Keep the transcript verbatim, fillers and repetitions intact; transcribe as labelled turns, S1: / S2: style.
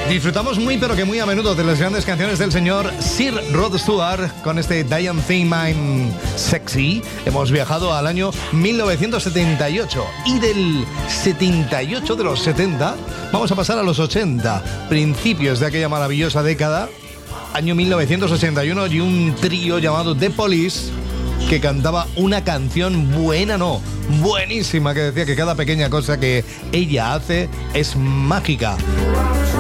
S1: Disfrutamos muy pero que muy a menudo de las grandes canciones del señor Sir Rod Stewart con este Diane Think I'm Sexy. Hemos viajado al año mil novecientos setenta y ocho y del setenta y ocho, de los setenta, vamos a pasar a los ochenta, principios de aquella maravillosa década, año mil novecientos ochenta y uno, y un trío llamado The Police que cantaba una canción buena, no, buenísima, que decía que cada pequeña cosa que ella hace es mágica.